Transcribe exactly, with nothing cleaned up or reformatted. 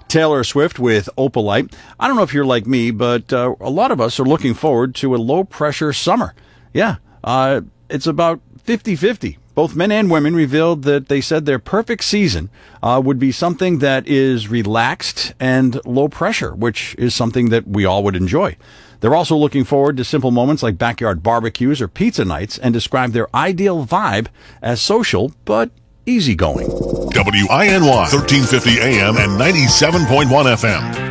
Taylor Swift with Opalite. I don't know if you're like me, but uh, a lot of us are looking forward to a low-pressure summer. Yeah, uh, it's about fifty-fifty. Both men and women revealed that they said their perfect season uh, would be something that is relaxed and low pressure, which is something that we all would enjoy. They're also looking forward to simple moments like backyard barbecues or pizza nights and describe their ideal vibe as social but easygoing. W I N Y, thirteen fifty A M and ninety-seven point one F M.